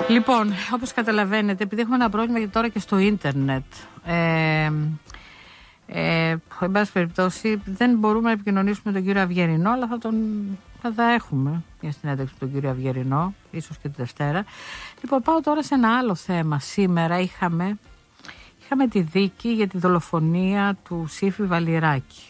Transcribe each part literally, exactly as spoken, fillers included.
Λοιπόν, όπως καταλαβαίνετε, επειδή έχουμε ένα πρόβλημα και τώρα και στο ίντερνετ, ε, ε, εν πάση περιπτώσει δεν μπορούμε να επικοινωνήσουμε τον κύριο Αυγερινό, αλλά θα τον θα τα έχουμε μια συνέντευξη με τον κύριο Αυγερινό, ίσως και τη Δευτέρα. Λοιπόν, πάω τώρα σε ένα άλλο θέμα. Σήμερα είχαμε, είχαμε τη δίκη για τη δολοφονία του Σύφη Βαλιράκη.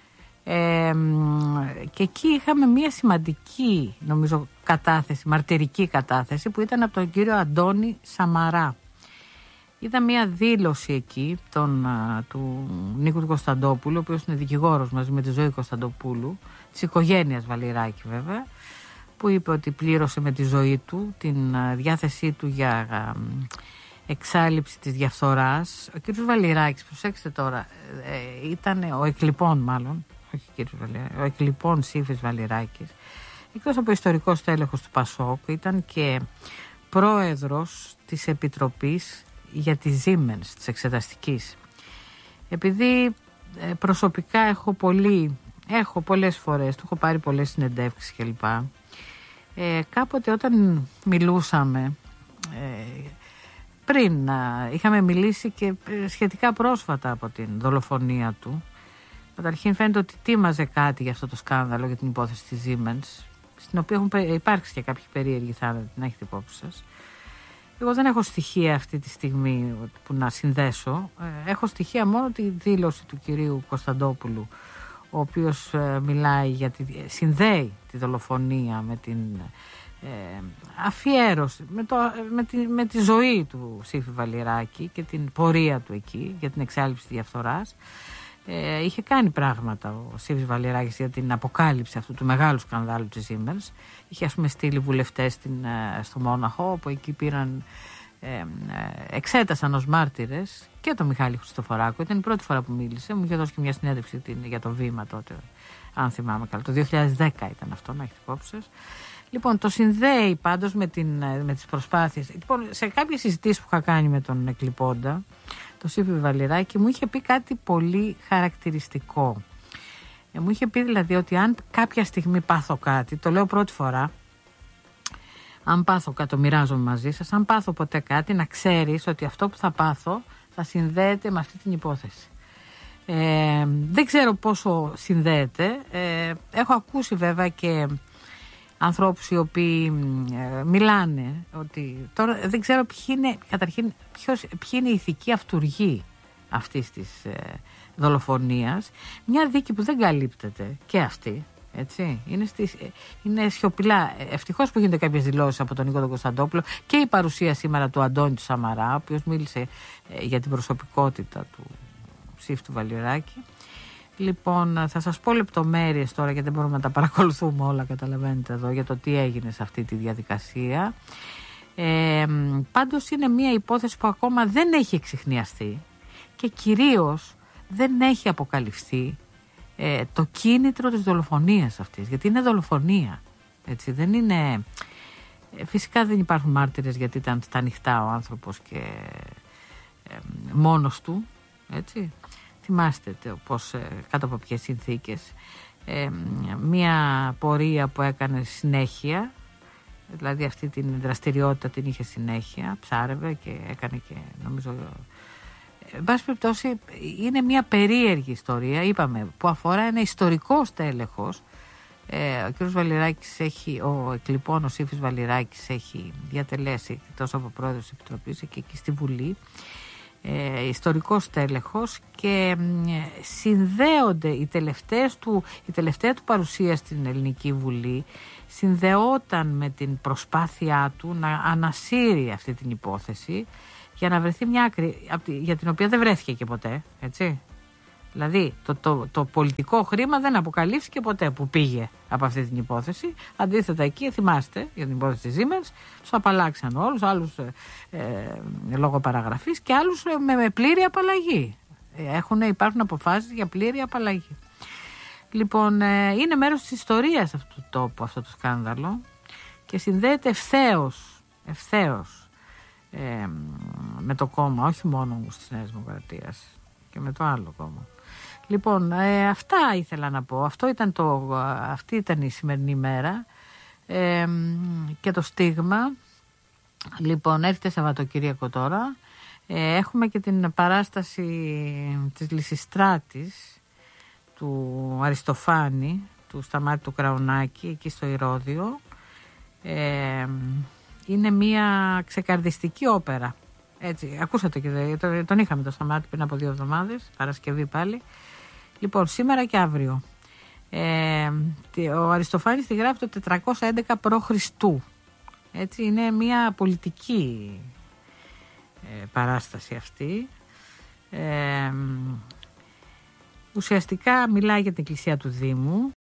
Ε, και εκεί είχαμε μια σημαντική, νομίζω, κατάθεση, μαρτυρική κατάθεση, που ήταν από τον κύριο Αντώνη Σαμαρά. Είδα μια δήλωση εκεί τον, α, του Νίκου του Κωνσταντόπουλου, ο οποίος είναι δικηγόρος μαζί με τη Ζωή Κωνσταντοπούλου, της οικογένειας Βαλιράκη βέβαια, που είπε ότι πλήρωσε με τη ζωή του την α, διάθεσή του για α, εξάλειψη της διαφθοράς. Ο κύριος Βαλιράκης, προσέξτε τώρα, ε, ήταν ο εκλειπών μάλλον, όχι κύριος Βαλιράκης, ο εκλειπών Σύφης Βαλιράκης, εκτός από ιστορικός τέλεχος του Πασόκ, ήταν και πρόεδρος της Επιτροπής για τη Siemens, της εξεταστικής. Επειδή ε, προσωπικά έχω πολύ, έχω πολλές φορές, του έχω πάρει πολλές συνεντεύξεις κλπ. Ε, κάποτε όταν μιλούσαμε, ε, πριν ε, είχαμε μιλήσει και ε, σχετικά πρόσφατα από την δολοφονία του. Καταρχήν φαίνεται ότι τίμαζε κάτι για αυτό το σκάνδαλο, για την υπόθεση της Siemens, στην οποία έχουν υπάρξει και κάποιοι περίεργοι θάνατοι, να έχετε υπόψη σας. Εγώ δεν έχω στοιχεία αυτή τη στιγμή που να συνδέσω. Έχω στοιχεία μόνο τη δήλωση του κυρίου Κωνσταντόπουλου, ο οποίος μιλάει για τη, συνδέει τη δολοφονία με την ε, αφιέρωση, με, το, με, τη, με τη ζωή του Σύφη Βαλιράκη και την πορεία του εκεί για την εξάλληψη της διαφθοράς. Ε, είχε κάνει πράγματα ο Σύφης Βαλιράκης για την αποκάλυψη αυτού του μεγάλου σκανδάλου της Siemens. Είχε, ας πούμε, στείλει βουλευτές στην, στο Μόναχο, όπου εκεί πήραν, ε, ε, εξέτασαν ως μάρτυρες και τον Μιχάλη Χριστοφοράκο. Ήταν η πρώτη φορά που μίλησε. Μου είχε δώσει και μια συνέντευξη την, για το Βήμα τότε, αν θυμάμαι καλά. Το δύο χιλιάδες δέκα ήταν αυτό, να έχετε υπόψη σας. Λοιπόν, το συνδέει πάντως με, την, με τις προσπάθειες. Λοιπόν, σε κάποιες συζητήσεις που είχα κάνει με τον εκλειπώντα, το Σύφη Βαλιράκη, μου είχε πει κάτι πολύ χαρακτηριστικό. Ε, μου είχε πει δηλαδή ότι αν κάποια στιγμή πάθω κάτι, το λέω πρώτη φορά, αν πάθω κάτι, το μοιράζομαι μαζί σας, αν πάθω ποτέ κάτι, να ξέρεις ότι αυτό που θα πάθω θα συνδέεται με αυτή την υπόθεση. Ε, δεν ξέρω πόσο συνδέεται. Ε, έχω ακούσει βέβαια και ανθρώπους οι οποίοι ε, μιλάνε ότι τώρα δεν ξέρω ποιοι είναι, καταρχήν ποιος, ποιοι είναι οι ηθικοί αυτουργοί αυτής της ε, δολοφονίας. Μια δίκη που δεν καλύπτεται και αυτή, έτσι, είναι, στις, ε, είναι σιωπηλά. Ευτυχώς που γίνονται κάποιες δηλώσεις από τον Νίκο τον Κωνσταντόπουλο και η παρουσία σήμερα του Αντώνη του Σαμαρά, ο οποίος μίλησε ε, για την προσωπικότητα του Σύφη του Βαλιράκη. Λοιπόν, θα σας πω λεπτομέρειες τώρα, γιατί δεν μπορούμε να τα παρακολουθούμε όλα, καταλαβαίνετε εδώ, για το τι έγινε σε αυτή τη διαδικασία. Ε, πάντως είναι μια υπόθεση που ακόμα δεν έχει εξιχνιαστεί και κυρίως δεν έχει αποκαλυφθεί ε, το κίνητρο της δολοφονίας αυτής, γιατί είναι δολοφονία, έτσι, δεν είναι... Ε, φυσικά δεν υπάρχουν μάρτυρες, γιατί ήταν στα ανοιχτά ο άνθρωπος και ε, μόνος του, έτσι. Θυμάστε πώς, κάτω από ποιες συνθήκες, ε, μια πορεία που έκανε συνέχεια, δηλαδή αυτή την δραστηριότητα την είχε συνέχεια, ψάρευε και έκανε και νομίζω... Εν πάση περιπτώσει είναι μια περίεργη ιστορία, είπαμε, που αφορά ένα ιστορικό στέλεχος. Ε, ο κ. Βαλιράκης έχει, ο εκλειπών ο Σύφης Βαλιράκης έχει διατελέσει τόσο από πρόεδρος της Επιτροπής και εκεί στη Βουλή. Ε, ιστορικός τέλεχος, και ε, συνδέονται οι τελευταίες του, η τελευταία του παρουσία στην Ελληνική Βουλή συνδεόταν με την προσπάθειά του να ανασύρει αυτή την υπόθεση για να βρεθεί μια άκρη για την οποία δεν βρέθηκε και ποτέ, έτσι. Δηλαδή το, το, το πολιτικό χρήμα δεν αποκαλύφθηκε ποτέ που πήγε από αυτή την υπόθεση. Αντίθετα, εκεί θυμάστε για την υπόθεση της Siemens, τους απαλλάξαν όλους, άλλους ε, ε, λόγω παραγραφής και άλλους ε, με, με πλήρη απαλλαγή. Έχουν, υπάρχουν αποφάσεις για πλήρη απαλλαγή. Λοιπόν, ε, είναι μέρος της ιστορίας αυτού του τόπου αυτό το σκάνδαλο και συνδέεται ευθέως, ευθέως ε, με το κόμμα, όχι μόνο της Νέας Δημοκρατίας, και με το άλλο κόμμα. Λοιπόν, ε, αυτά ήθελα να πω. Αυτό ήταν το, αυτή ήταν η σημερινή μέρα ε, και το στίγμα Λοιπόν, έρχεται Σαββατοκύριακο τώρα. Ε, έχουμε και την παράσταση της Λυσιστράτης του Αριστοφάνη, του Σταμάτη του Κραουνάκη, εκεί στο Ηρώδειο. Ε, είναι μια ξεκαρδιστική όπερα. Έτσι, ακούσατε και τον είχαμε το Σταμάτη πριν από δύο εβδομάδες, Παρασκευή πάλι. Λοιπόν, σήμερα και αύριο. Ε, ο Αριστοφάνης τη γράφει το τετρακόσια έντεκα π.Χ. Έτσι, είναι μια πολιτική ε, παράσταση αυτή. Ε, ουσιαστικά μιλάει για την εκκλησία του Δήμου